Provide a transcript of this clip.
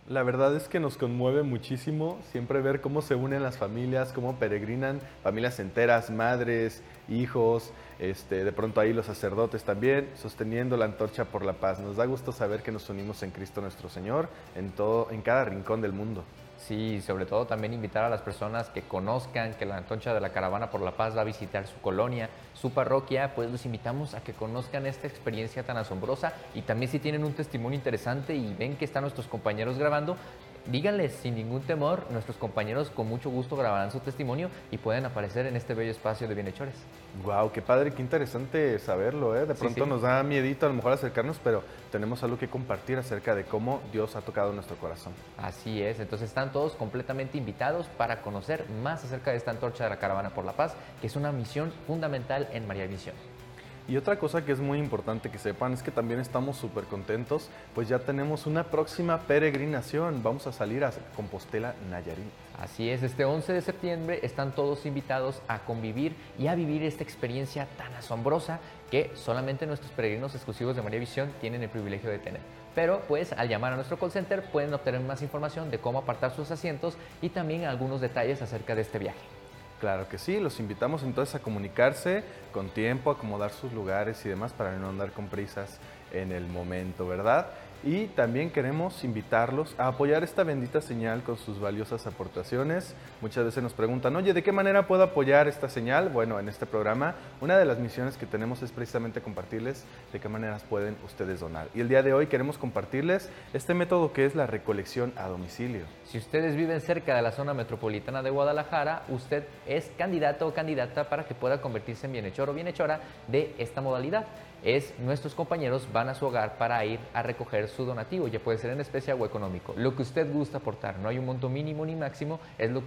La verdad es que nos conmueve muchísimo siempre ver cómo se unen las familias, cómo peregrinan familias enteras, madres, hijos, de pronto ahí los sacerdotes también, sosteniendo la antorcha por la paz. Nos da gusto saber que nos unimos en Cristo nuestro Señor en cada rincón del mundo. Sí, sobre todo también invitar a las personas que conozcan que la Antorcha de la Caravana por la Paz va a visitar su colonia, su parroquia, pues los invitamos a que conozcan esta experiencia tan asombrosa y también si tienen un testimonio interesante y ven que están nuestros compañeros grabando, díganles sin ningún temor, nuestros compañeros con mucho gusto grabarán su testimonio y pueden aparecer en este bello espacio de bienhechores. Wow, qué padre, qué interesante saberlo, ¿eh? De Sí, pronto sí. nos da miedito a lo mejor acercarnos, pero tenemos algo que compartir acerca de cómo Dios ha tocado nuestro corazón. Así es, entonces están todos completamente invitados para conocer más acerca de esta Antorcha de la Caravana por la Paz, que es una misión fundamental en María Misión. Y otra cosa que es muy importante que sepan es que también estamos súper contentos, pues ya tenemos una próxima peregrinación. Vamos a salir a Compostela, Nayarit. Así es, este 11 de septiembre están todos invitados a convivir y a vivir esta experiencia tan asombrosa que solamente nuestros peregrinos exclusivos de María Visión tienen el privilegio de tener. Pero pues al llamar a nuestro call center pueden obtener más información de cómo apartar sus asientos y también algunos detalles acerca de este viaje. Claro que sí, los invitamos entonces a comunicarse con tiempo, acomodar sus lugares y demás para no andar con prisas en el momento, ¿verdad? Y también queremos invitarlos a apoyar esta bendita señal con sus valiosas aportaciones. Muchas veces nos preguntan, oye, ¿de qué manera puedo apoyar esta señal? Bueno, en este programa, una de las misiones que tenemos es precisamente compartirles de qué maneras pueden ustedes donar. Y el día de hoy queremos compartirles este método que es la recolección a domicilio. Si ustedes viven cerca de la zona metropolitana de Guadalajara, usted es candidato o candidata para que pueda convertirse en bienhechor o bienhechora de esta modalidad. Nuestros compañeros van a su hogar para ir a recoger su donativo, ya puede ser en especie o económico. Lo que usted gusta aportar, no hay un monto mínimo ni máximo, es lo que